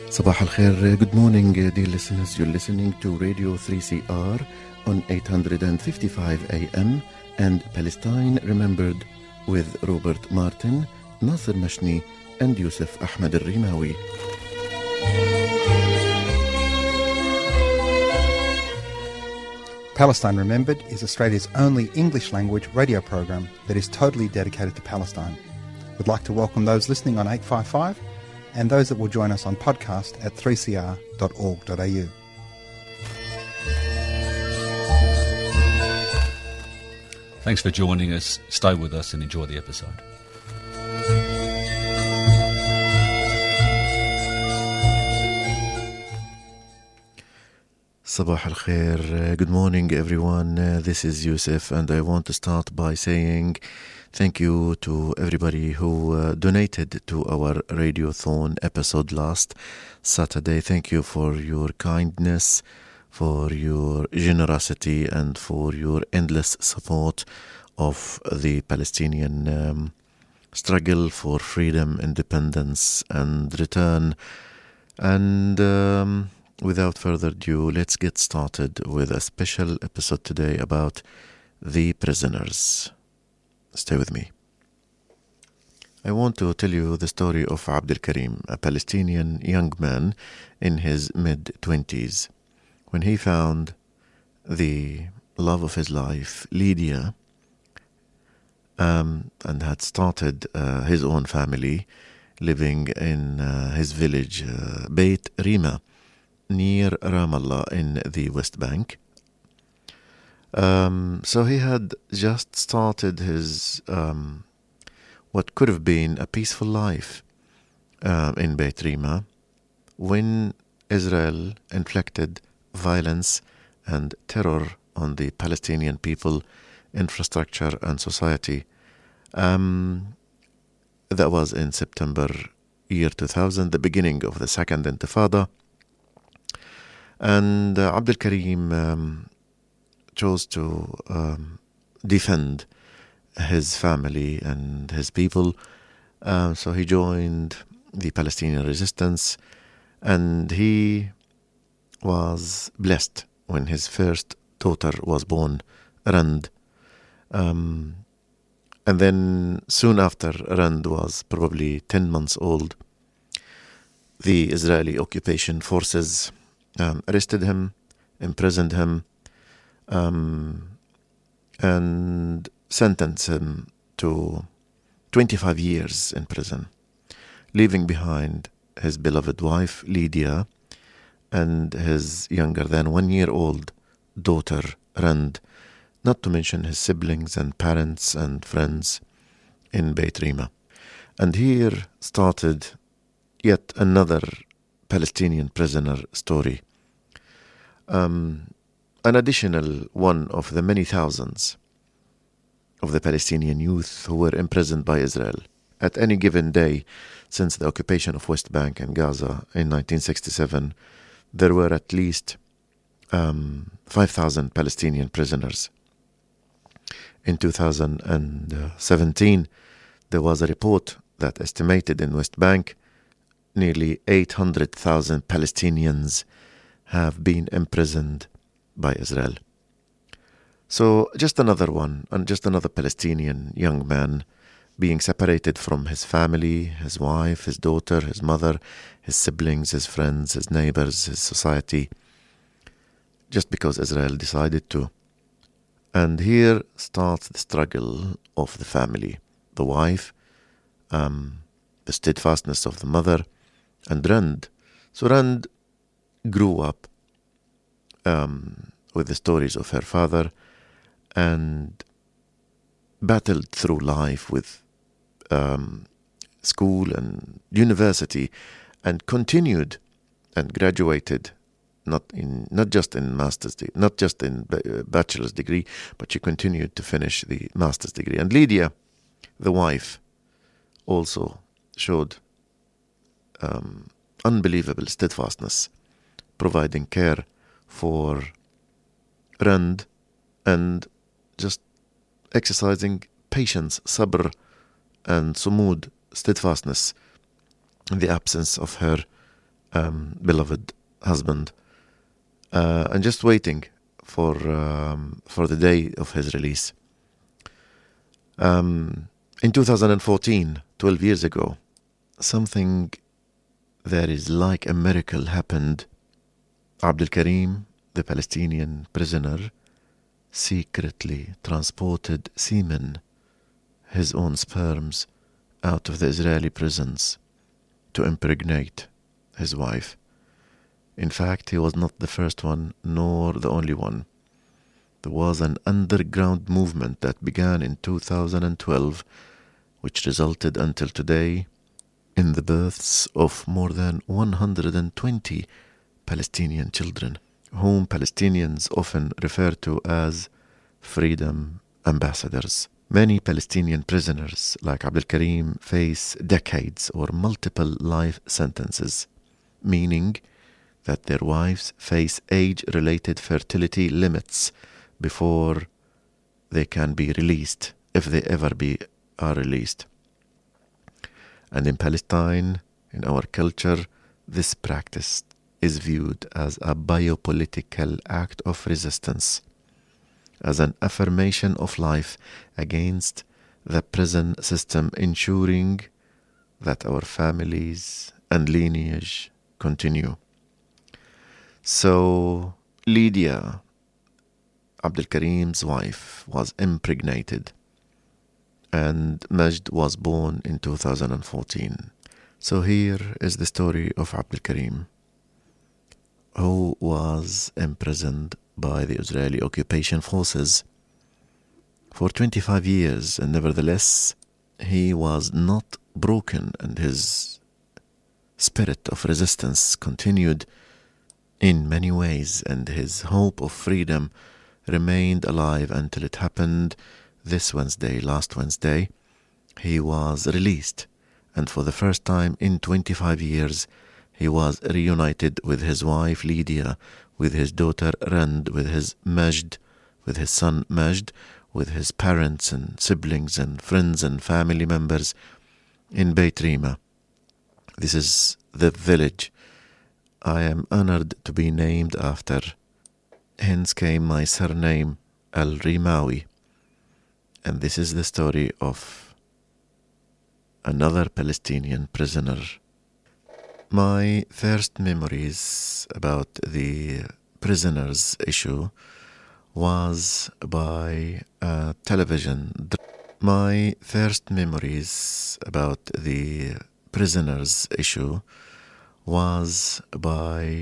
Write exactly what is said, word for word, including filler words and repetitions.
Sabah al-Khair, good morning dear listeners. You're listening to Radio three C R on eight fifty-five A M and Palestine Remembered with Robert Martin, Nasser Mashni and Yusuf Ahmed al-Rimawi. Palestine Remembered is Australia's only English language radio program that is totally dedicated to Palestine. We'd like to welcome those listening on eight fifty-five and those that will join us on podcast at three c r dot org dot a u. Thanks for joining us. Stay with us and enjoy the episode. Sabah al-Khair, good morning everyone. Uh, this is Yusuf and I want to start by saying thank you to everybody who uh, donated to our Radiothon episode last Saturday. Thank you for your kindness, for your generosity, and for your endless support of the Palestinian um, struggle for freedom, independence, and return. And um, without further ado, let's get started with a special episode today about the prisoners. Stay with me. I want to tell you the story of Abdel Karim, a Palestinian young man in his mid-twenties, when he found the love of his life, Lydia, um, and had started uh, his own family living in uh, his village, uh, Beit Rima, near Ramallah in the West Bank. Um, so he had just started his um, what could have been a peaceful life um, in Beit Rima when Israel inflicted violence and terror on the Palestinian people, infrastructure and society. Um, that was in September year two thousand, the beginning of the Second Intifada. And uh, Abdel Karim um, chose to um, defend his family and his people. Uh, so he joined the Palestinian resistance, and he was blessed when his first daughter was born, Rand. Um, and then soon after Rand was probably ten months old, the Israeli occupation forces um, arrested him, imprisoned him, Um, and sentenced him to twenty-five years in prison, leaving behind his beloved wife, Lydia, and his younger than one year old daughter, Rand, not to mention his siblings and parents and friends in Beit Rima. And here started yet another Palestinian prisoner story. Um, An additional one of the many thousands of the Palestinian youth who were imprisoned by Israel at any given day since the occupation of West Bank and Gaza in nineteen sixty-seven. There were at least um, five thousand Palestinian prisoners. In two thousand seventeen, there was a report that estimated in West Bank nearly eight hundred thousand Palestinians have been imprisoned by Israel. So just another one, and just another Palestinian young man being separated from his family, his wife, his daughter, his mother, his siblings, his friends, his neighbors, his society, just because Israel decided to. And here starts the struggle of the family. The wife, um, the steadfastness of the mother, and Rand. So Rand grew up Um, with the stories of her father and battled through life with um, school and university, and continued and graduated not in not just in master's degree, not just in bachelor's degree, but she continued to finish the master's degree. And Lydia, the wife, also showed um, unbelievable steadfastness, providing care for Rand and just exercising patience, sabr, and sumud, steadfastness, in the absence of her um, beloved husband, uh, and just waiting for um, for the day of his release. Um, in two thousand fourteen, twelve years ago, something that is like a miracle happened. Abdul Karim, the Palestinian prisoner, secretly transported semen, his own sperms, out of the Israeli prisons to impregnate his wife. In fact, he was not the first one, nor the only one. There was an underground movement that began in two thousand twelve, which resulted until today in the births of more than one hundred twenty Palestinian children, whom Palestinians often refer to as freedom ambassadors. Many Palestinian prisoners, like Abdul Karim, face decades or multiple life sentences, meaning that their wives face age-related fertility limits before they can be released, if they ever be are released. And in Palestine, in our culture, this practice is viewed as a biopolitical act of resistance, as an affirmation of life against the prison system, ensuring that our families and lineage continue. So Lydia, Abdul Karim's wife, was impregnated, and Majd was born in two thousand fourteen. So here is the story of Abdul Karim, who was imprisoned by the Israeli occupation forces for twenty-five years, and nevertheless he was not broken, and his spirit of resistance continued in many ways, and his hope of freedom remained alive until it happened this Wednesday, last Wednesday. He was released, and for the first time in twenty-five years he was reunited with his wife Lydia, with his daughter Rand, with his Majd, with his son Majd, with his parents and siblings and friends and family members in Beit Rima. This is the village I am honored to be named after. Hence came my surname, Al-Rimawi. And this is the story of another Palestinian prisoner. My first memories about the prisoners issue was by a television. My first memories about the prisoners issue was by